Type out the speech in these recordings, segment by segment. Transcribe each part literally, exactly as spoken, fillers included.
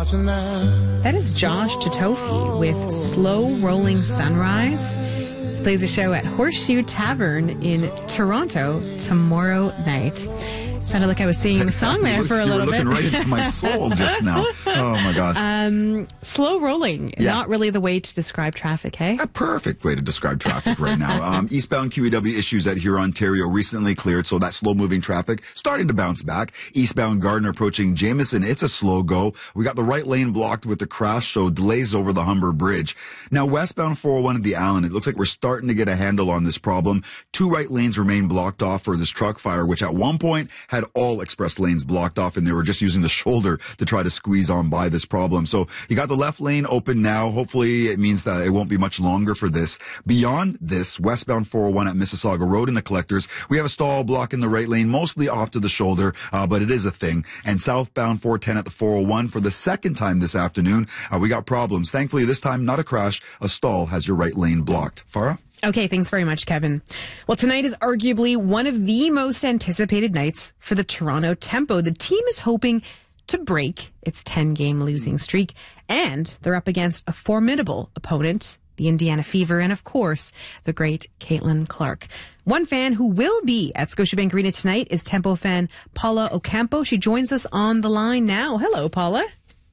watching that. That is Josh Tatofi with Slow Rolling Sunrise. He plays a show at Horseshoe Tavern in Toronto tomorrow night. Sounded like I was singing the song there for a little bit. You were looking right into my soul just now. Oh, my gosh. Um, slow rolling. Yeah. Not really the way to describe traffic, hey? A perfect way to describe traffic right now. Um, eastbound Q E W issues at Huron, Ontario recently cleared, so that slow-moving traffic starting to bounce back. Eastbound Gardner approaching Jameson, it's a slow go. We got the right lane blocked with the crash, so delays over the Humber Bridge. Now, westbound four oh one at the Allen, it looks like we're starting to get a handle on this problem. Two right lanes remain blocked off for this truck fire, which at one point had all express lanes blocked off, and they were just using the shoulder to try to squeeze on by this problem. So you got the left lane open now. Hopefully it means that it won't be much longer for this. Beyond this, westbound four oh one at Mississauga Road in the Collectors, we have a stall block in the right lane, mostly off to the shoulder, uh, but it is a thing. And southbound four ten at the four oh one for the second time this afternoon, uh, we got problems. Thankfully, this time, not a crash. A stall has your right lane blocked. Farah? Okay, thanks very much, Kevin. Well, tonight is arguably one of the most anticipated nights for the Toronto Tempo. The team is hoping to break its ten-game losing streak, and they're up against a formidable opponent, the Indiana Fever, and of course, the great Caitlin Clark. One fan who will be at Scotiabank Arena tonight is Tempo fan Paula Ocampo. She joins us on the line now. Hello, Paula.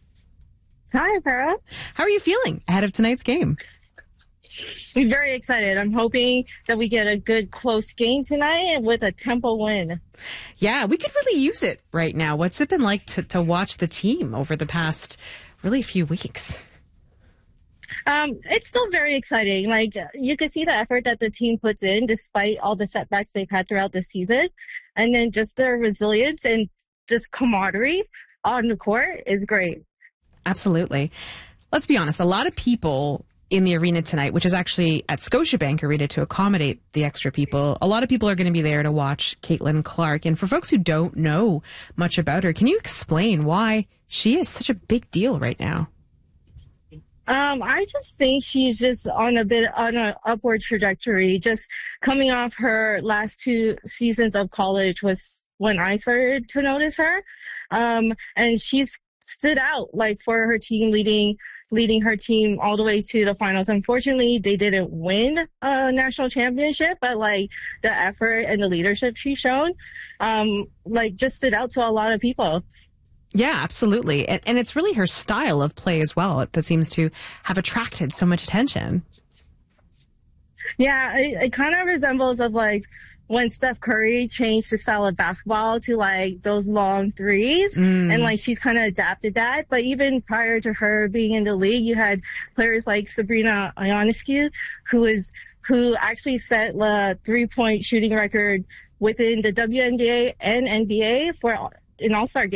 Hi, Farah. How are you feeling ahead of tonight's game? I'm very excited. I'm hoping that we get a good close game tonight with a Tempo win. Yeah, we could really use it right now. What's it been like to, to watch the team over the past really few weeks? Um, it's still very exciting. Like, you can see the effort that the team puts in despite all the setbacks they've had throughout the season. And then just their resilience and just camaraderie on the court is great. Absolutely. Let's be honest. A lot of people in the arena tonight, which is actually at Scotiabank Arena to accommodate the extra people, a lot of people are going to be there to watch Caitlin Clark. And for folks who don't know much about her, can you explain why she is such a big deal right now? Um, I just think she's just on a bit on an upward trajectory. Just coming off her last two seasons of college was when I started to notice her. Um, and she's stood out like for her team leading leading her team all the way to the finals. Unfortunately, they didn't win a national championship, but like the effort and the leadership she's shown, um, like just stood out to a lot of people. Yeah, absolutely. And, and it's really her style of play as well that seems to have attracted so much attention. Yeah, it, it kind of resembles of like when Steph Curry changed the style of basketball to like those long threes, mm. and like she's kind of adapted that. But even prior to her being in the league, you had players like Sabrina Ionescu, who is who actually set the three-point shooting record within the W N B A and N B A for an All-Star game.